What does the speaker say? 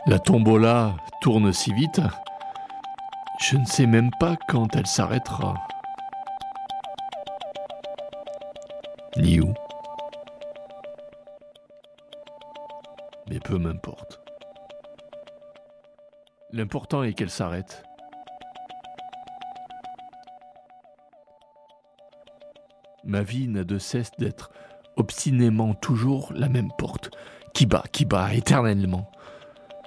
La tombola tourne si vite, je ne sais même pas quand elle s'arrêtera. Ni où. Mais peu m'importe. L'important est qu'elle s'arrête. Ma vie n'a de cesse d'être obstinément toujours la même porte, qui bat éternellement.